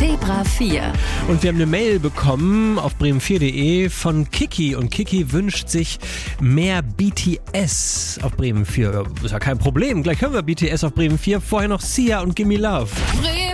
Zebra 4. Und wir haben eine Mail bekommen auf bremen4.de von Kiki. Und Kiki wünscht sich mehr BTS auf Bremen 4. Ist ja kein Problem. Gleich hören wir BTS auf Bremen 4. Vorher noch Sia und Gimme Love.